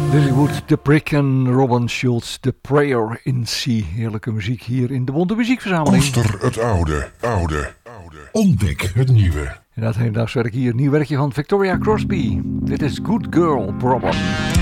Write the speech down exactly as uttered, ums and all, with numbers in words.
Lilywood, The Prick en Robin Schulz, The Prayer in C. Heerlijke muziek hier in de Bonte Muziekverzameling. Koester het oude, oude, oude. Ontdek het nieuwe. En dat hedendaags werk hier, nieuw werkje van Victoria Crosby. Dit is Good Girl Problem.